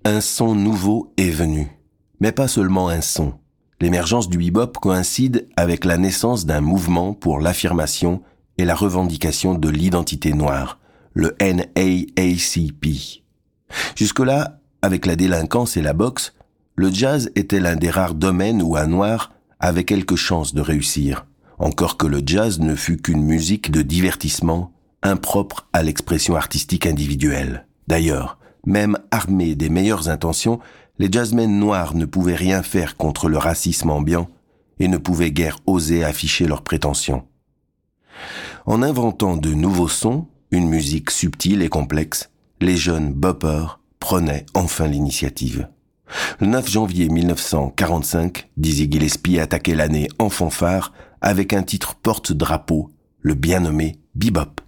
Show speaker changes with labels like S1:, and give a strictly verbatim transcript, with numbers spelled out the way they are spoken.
S1: Un son nouveau est venu. Mais pas seulement un son. L'émergence du bebop coïncide avec la naissance d'un mouvement pour l'affirmation et la revendication de l'identité noire, le N double A C P. Jusque-là, avec la délinquance et la boxe, le jazz était l'un des rares domaines où un noir avait quelques chances de réussir, encore que le jazz ne fût qu'une musique de divertissement impropre à l'expression artistique individuelle. D'ailleurs, même armés des meilleures intentions, les jazzmen noirs ne pouvaient rien faire contre le racisme ambiant et ne pouvaient guère oser afficher leurs prétentions. En inventant de nouveaux sons, une musique subtile et complexe, les jeunes boppers prenaient enfin l'initiative. Le neuf janvier mille neuf cent quarante-cinq, Dizzy Gillespie attaquait l'année en fanfare avec un titre porte-drapeau, le bien nommé bebop.